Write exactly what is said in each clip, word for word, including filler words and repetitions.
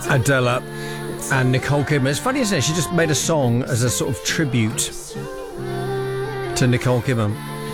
Adela and Nicole Kidman. It's funny, isn't it? She just made a song as a sort of tribute to Nicole Kidman.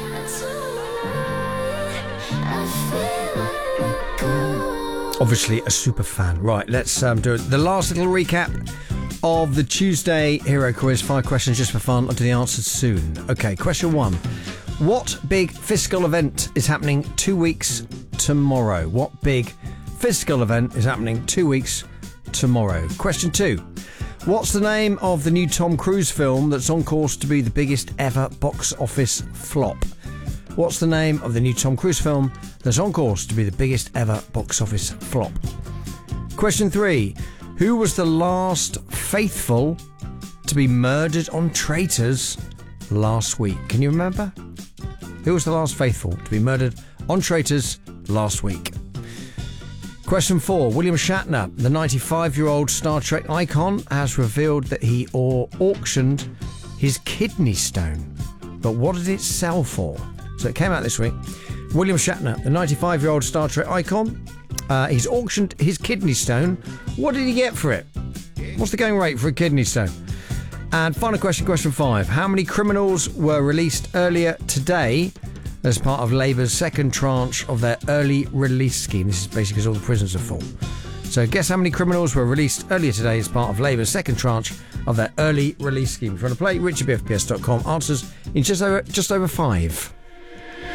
Obviously a super fan. Right, let's um, do it. The last little recap of the Tuesday Hero Quiz. Five questions just for fun. Onto the answers soon. Okay, question one. What big fiscal event is happening two weeks tomorrow? What big fiscal event is happening two weeks tomorrow? Question two. What's the name of the new Tom Cruise film that's on course to be the biggest ever box office flop? What's the name of the new Tom Cruise film that's on course to be the biggest ever box office flop? Question three. Who was the last faithful to be murdered on Traitors last week? Can you remember? Who was the last faithful to be murdered on Traitors last week? Question four. William Shatner, the ninety-five-year-old Star Trek icon, has revealed that he or auctioned his kidney stone. But what did it sell for? So it came out this week. William Shatner, the ninety-five-year-old Star Trek icon, uh, he's auctioned his kidney stone. What did he get for it? What's the going rate for a kidney stone? And final question, question five. How many criminals were released earlier today as part of Labour's second tranche of their early release scheme? This is basically because all the prisons are full. So guess how many criminals were released earlier today as part of Labour's second tranche of their early release scheme. If you want to play, richard b f p s dot com. Answers in just over, just over five.